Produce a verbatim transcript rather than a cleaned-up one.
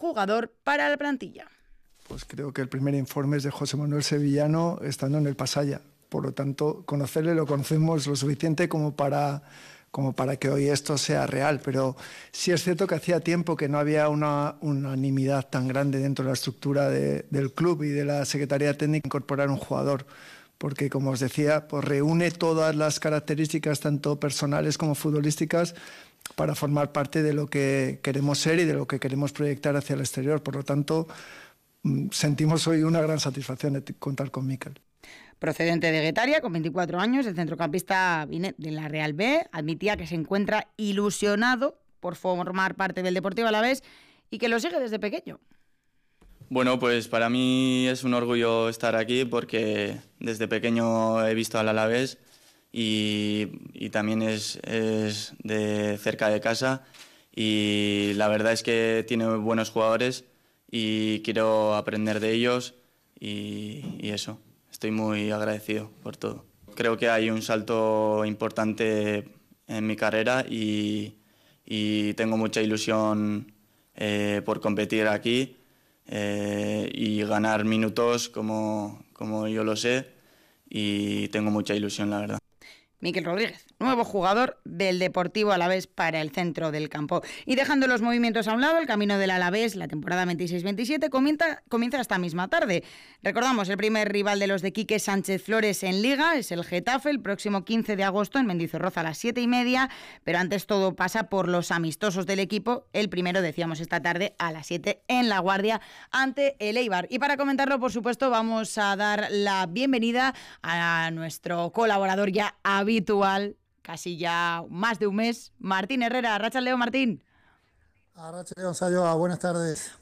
jugador para la plantilla. Pues creo que el primer informe es de José Manuel Sevillano estando en el Pasaya. Por lo tanto, conocerle lo conocemos lo suficiente como para, como para que hoy esto sea real. Pero sí es cierto que hacía tiempo que no había una unanimidad tan grande dentro de la estructura de, del club y de la Secretaría Técnica incorporar un jugador. Porque, como os decía, pues reúne todas las características, tanto personales como futbolísticas, para formar parte de lo que queremos ser y de lo que queremos proyectar hacia el exterior. Por lo tanto, sentimos hoy una gran satisfacción de contar con Mikel. Procedente de Guetaria, con veinticuatro años, el centrocampista viene de la Real B, admitía que se encuentra ilusionado por formar parte del Deportivo Alavés y que lo sigue desde pequeño. Bueno, pues para mí es un orgullo estar aquí porque desde pequeño he visto al Alavés y, y también es, es de cerca de casa y la verdad es que tiene buenos jugadores y quiero aprender de ellos y, y eso. Estoy muy agradecido por todo. Creo que hay un salto importante en mi carrera y, y tengo mucha ilusión eh, por competir aquí eh, y ganar minutos como, como yo lo sé y tengo mucha ilusión, la verdad. Mikel Rodríguez, nuevo jugador del Deportivo Alavés para el centro del campo. Y dejando los movimientos a un lado, el camino del Alavés, la temporada veintiséis veintisiete, comienza, comienza esta misma tarde. Recordamos, el primer rival de los de Quique Sánchez Flores en Liga es el Getafe, el próximo quince de agosto en Mendizorroza a las siete y media, pero antes todo pasa por los amistosos del equipo. El primero, decíamos, esta tarde a las siete en La Guardia ante el Eibar. Y para comentarlo, por supuesto, vamos a dar la bienvenida a nuestro colaborador ya habitual habitual, casi ya más de un mes, Martín Herrera. Arratsaldeon, Martín. Arratsaldeon, Sayo, buenas tardes.